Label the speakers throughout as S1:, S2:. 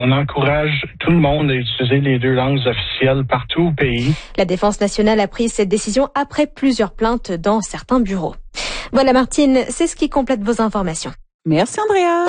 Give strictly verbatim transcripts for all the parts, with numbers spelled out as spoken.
S1: On encourage tout le monde à utiliser les deux langues officielles partout au pays.
S2: La Défense nationale a pris cette décision après plusieurs plaintes dans certains bureaux. Voilà Martine, c'est ce qui complète vos informations.
S3: Merci Andrea.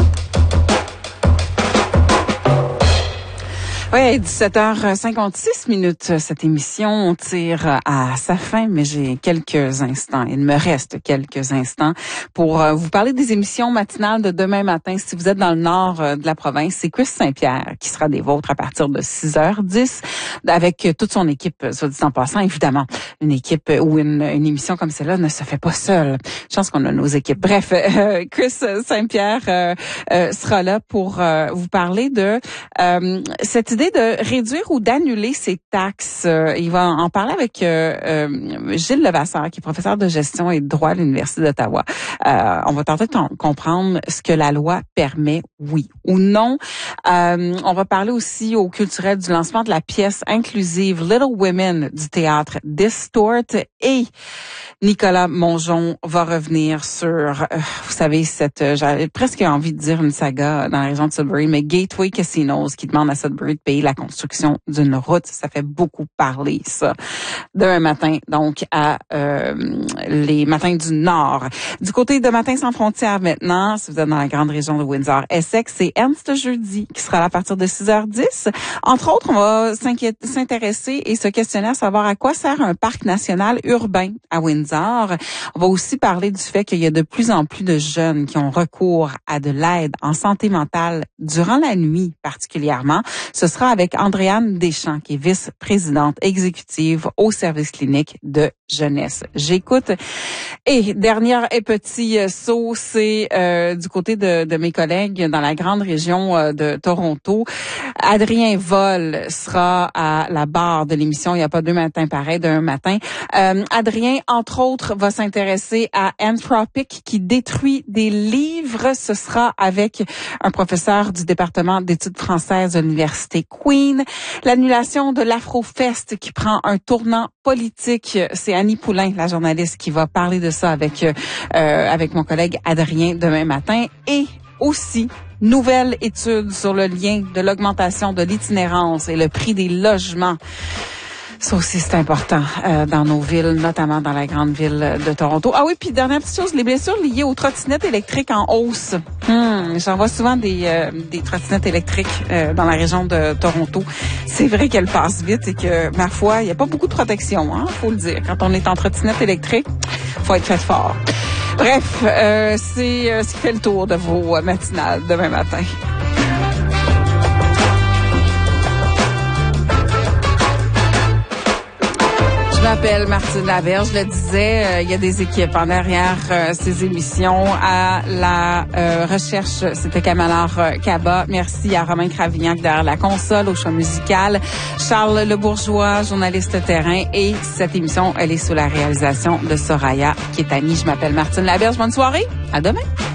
S3: Oui, dix-sept heures cinquante-six minutes, cette émission tire à sa fin, mais j'ai quelques instants. Il me reste quelques instants pour vous parler des émissions matinales de demain matin. Si vous êtes dans le nord de la province, c'est Chris Saint-Pierre qui sera des vôtres à partir de six heures dix avec toute son équipe, soit dit en passant, évidemment. Une équipe ou une, une émission comme celle-là ne se fait pas seule. Je pense qu'on a nos équipes. Bref, euh, Chris Saint-Pierre euh, euh, sera là pour euh, vous parler de euh, cette idée de réduire ou d'annuler ses taxes. Euh, il va en parler avec euh, euh, Gilles Levasseur, qui est professeur de gestion et de droit à l'Université d'Ottawa. Euh, on va tenter de t- comprendre ce que la loi permet, oui ou non. Euh, on va parler aussi au culturel du lancement de la pièce inclusive Little Women du théâtre Distort, et Nicolas Mongeon va revenir sur, euh, vous savez, cette, euh, j'avais presque envie de dire une saga dans la région de Sudbury, mais Gateway Casinos qui demande à Sudbury de payer la construction d'une route. Ça fait beaucoup parler, ça. Demain matin, donc, à euh, les Matins du Nord. Du côté de Matins sans frontières maintenant, si vous êtes dans la grande région de Windsor-Essex, c'est Ernst Jeudi qui sera là à partir de six heures dix. Entre autres, on va s'intéresser et se questionner à savoir à quoi sert un parc national urbain à Windsor. On va aussi parler du fait qu'il y a de plus en plus de jeunes qui ont recours à de l'aide en santé mentale durant la nuit particulièrement. Ce sera avec Andréane Deschamps, qui est vice-présidente exécutive au service clinique de jeunesse. J'écoute. Et dernière et petit saut, c'est euh, du côté de, de mes collègues dans la grande région euh, de Toronto. Adrien Vol sera à la barre de l'émission. Il n'y a pas deux matins pareils d'un matin. Euh, Adrien, entre autres, va s'intéresser à Anthropic qui détruit des livres. Ce sera avec un professeur du département d'études françaises de l'Université Queen. L'annulation de l'Afrofest qui prend un tournant politique. C'est Annie Poulain, la journaliste, qui va parler de ça avec euh, avec mon collègue Adrien demain matin. Et aussi, nouvelle étude sur le lien de l'augmentation de l'itinérance et le prix des logements. Ça aussi, c'est important euh, dans nos villes, notamment dans la grande ville de Toronto. Ah oui, puis dernière petite chose, les blessures liées aux trottinettes électriques en hausse. Hum, j'en vois souvent des euh, des trottinettes électriques euh, dans la région de Toronto. C'est vrai qu'elles passent vite et que, ma foi, il n'y a pas beaucoup de protection, hein, faut le dire. Quand on est en trottinette électrique, faut être fait fort. Bref, euh, c'est euh, ce qui fait le tour de vos euh, matinales demain matin. Je m'appelle Martine Laberge, je le disais, euh, il y a des équipes en derrière euh, ces émissions. À la euh, recherche, c'était Kamalar euh, Kaba. Merci à Romain Cravignac derrière la console, au choix musical. Charles Lebourgeois, journaliste terrain. Et cette émission, elle est sous la réalisation de Soraya Kétani. Je m'appelle Martine Laberge. Bonne soirée. À demain.